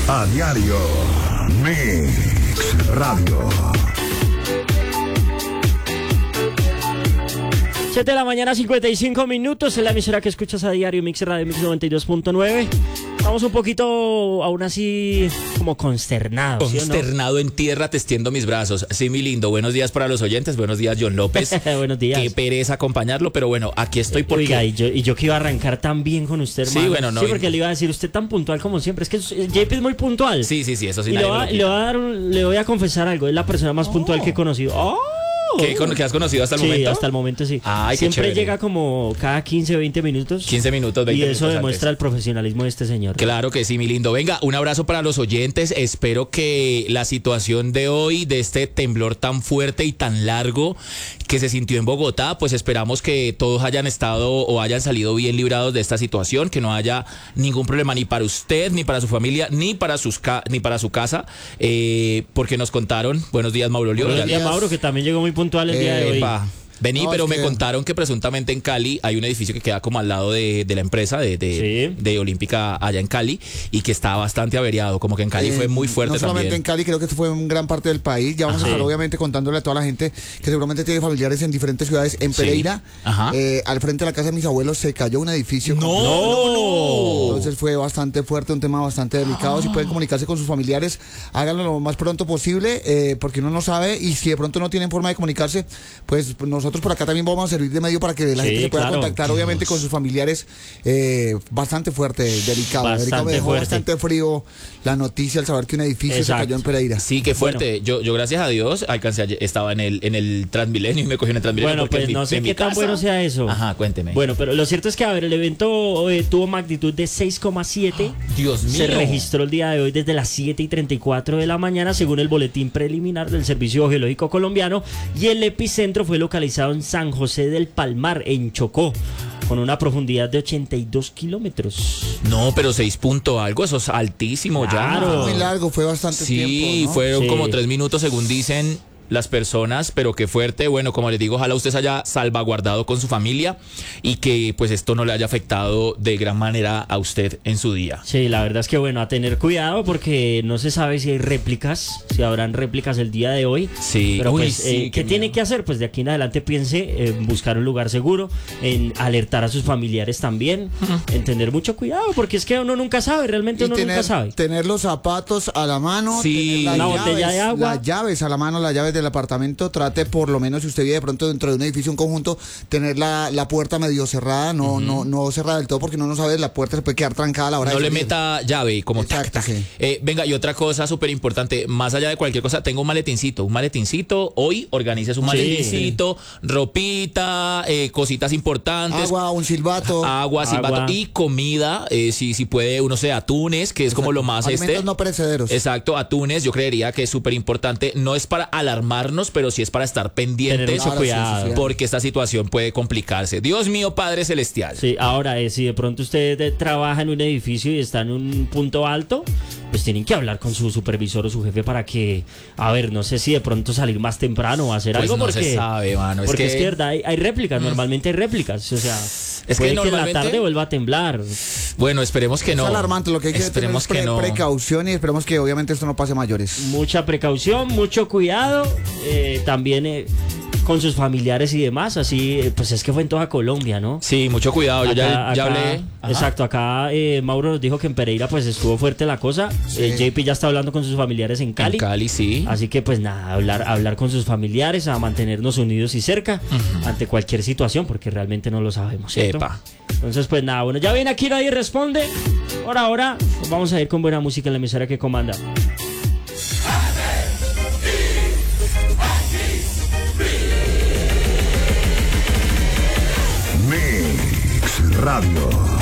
A diario. Mix Radio. 7 de la mañana, 55 minutos, en la emisora que escuchas a diario, Mix Radio, Mix 92.9. Estamos un poquito, aún así, como consternados. Consternado, ¿sí, en tierra, testiendo mis brazos. Sí, mi lindo. Buenos días para los oyentes. Buenos días, John López. Buenos días. Qué pereza acompañarlo, pero bueno, aquí estoy porque... Oiga, y yo que iba a arrancar tan bien con usted, hermano. Sí, bueno, no. Sí, porque le iba a decir, usted tan puntual como siempre. Es que JP es muy puntual. Sí, eso sí. Y le voy a confesar algo. Es la persona más puntual que he conocido. ¿Qué has conocido hasta el momento? Sí, hasta el momento sí. Ay, siempre llega como cada 15, 20 minutos. 15 minutos, 20 minutos. Y eso minutos demuestra antes. El profesionalismo de este señor. Claro que sí, mi lindo. Venga, un abrazo para los oyentes. Espero que la situación de hoy, de este temblor tan fuerte y tan largo que se sintió en Bogotá, pues esperamos que todos hayan estado o hayan salido bien librados de esta situación, que no haya ningún problema ni para usted, ni para su familia, ni para su casa, porque nos contaron. Buenos días, Mauro Leo. Buenos días, Mauro, que también llegó muy puntual el día de hoy. Vení, pero me contaron que presuntamente en Cali hay un edificio que queda como al lado de la empresa de Olímpica allá en Cali y que está bastante averiado, como que en Cali fue muy fuerte también. No solamente en Cali, creo que esto fue en gran parte del país. Ya vamos a estar obviamente contándole a toda la gente que seguramente tiene familiares en diferentes ciudades. En Pereira, al frente de la casa de mis abuelos se cayó un edificio. ¡No! Entonces fue bastante fuerte, un tema bastante delicado. Si pueden comunicarse con sus familiares, háganlo lo más pronto posible, porque uno no sabe, y si de pronto no tienen forma de comunicarse, pues nosotros por acá también vamos a servir de medio para que la gente se pueda contactar, obviamente, con sus familiares. Bastante fuerte, delicado. Me dejó bastante frío la noticia al saber que un edificio se cayó en Pereira. Sí, qué fuerte. Bueno. Yo gracias a Dios estaba en el Transmilenio y me cogí en el Transmilenio. Bueno, pues no sé qué tan bueno sea eso. Ajá, cuénteme. Bueno, pero lo cierto es que, a ver, el evento tuvo magnitud de 6,7. Dios mío. Se registró el día de hoy desde las 7:34 de la mañana, según el boletín preliminar del Servicio Geológico Colombiano, y el epicentro fue localizado en San José del Palmar, en Chocó, con una profundidad de 82 kilómetros. No, pero 6 punto algo, eso es altísimo. Claro. Ya. Fue muy largo, fue bastante tiempo, Sí, ¿no? fueron como 3 minutos según dicen las personas, pero qué fuerte. Bueno, como les digo, ojalá usted se haya salvaguardado con su familia y que pues esto no le haya afectado de gran manera a usted en su día. Sí, la verdad es que bueno, a tener cuidado porque no se sabe si hay réplicas, si habrán réplicas el día de hoy. Sí. Pero pues, sí, ¿qué tiene que hacer? Pues de aquí en adelante piense en buscar un lugar seguro, en alertar a sus familiares también, en tener mucho cuidado, porque es que uno nunca sabe, realmente uno nunca sabe. Tener los zapatos a la mano, sí, tener una botella de agua, las llaves a la mano, las llaves del apartamento. Trate, por lo menos, si usted vive de pronto dentro de un edificio, un conjunto, tener la puerta medio cerrada, no cerrada del todo, porque uno no sabe, la puerta se puede quedar trancada a la hora de no salir. le meta llave, como exacto, tac. Venga, y otra cosa súper importante, más allá de cualquier cosa, tengo un maletincito, hoy organices un maletincito, ropita, cositas importantes. Agua, un silbato. Agua y comida, si puede, uno sé, atunes, que es como lo más alimentos no perecederos. Exacto, atunes, yo creería que es súper importante, no es para alarmarnos, pero sí es para estar pendientes. Tener mucho cuidado. Porque esta situación puede complicarse. Dios mío, Padre Celestial. Sí, ahora, si de pronto usted trabaja en un edificio y está en un punto alto, pues tienen que hablar con su supervisor o su jefe para que, a ver, no sé si de pronto salir más temprano o hacer pues algo, no porque se sabe, mano. Porque es que verdad, hay réplicas, normalmente hay réplicas, o sea, es puede que en la tarde vuelva a temblar. Bueno, esperemos que no. Es alarmante, lo que hay que tener es precaución, y esperemos que obviamente esto no pase a mayores. Mucha precaución, mucho cuidado, también con sus familiares y demás, así, pues es que fue en toda Colombia, ¿no? Sí, mucho cuidado, yo ya hablé. Exacto, acá Mauro nos dijo que en Pereira pues estuvo fuerte la cosa, JP ya está hablando con sus familiares en Cali. En Cali, sí. Así que pues nada, hablar con sus familiares, a mantenernos unidos y cerca ante cualquier situación, porque realmente no lo sabemos, ¿cierto? Epa. Entonces pues nada, bueno, ya viene aquí Nadie Responde. Por ahora, pues vamos a ir con buena música en la emisora que comanda. Mix Radio.